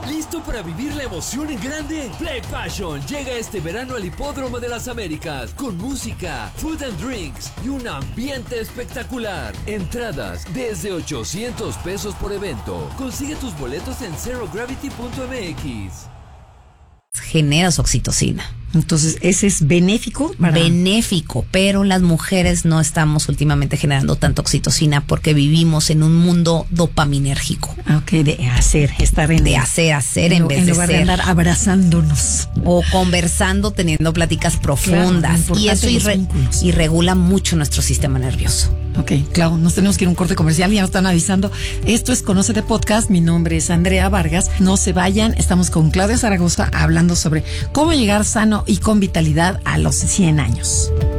¿Listo para vivir la emoción en grande? Play Passion llega este verano al Hipódromo de las Américas con música, food and drinks y un ambiente espectacular. Entradas desde $800 por evento. Consigue tus boletos en zerogravity.mx. Generas oxitocina. Entonces, ese es benéfico. Benéfico, pero las mujeres no estamos últimamente generando tanta oxitocina porque vivimos en un mundo dopaminérgico. Ok, de hacer, estar en... De hacer en vez de ser. En lugar de andar abrazándonos. O conversando, teniendo pláticas profundas. Claro, y eso irregula mucho nuestro sistema nervioso. Ok, Clau, nos tenemos que ir a un corte comercial, ya nos están avisando. Esto es Conócete Podcast, mi nombre es Andrea Vargas. No se vayan, estamos con Claudia Zaragoza hablando sobre cómo llegar sano y con vitalidad a los 100 años.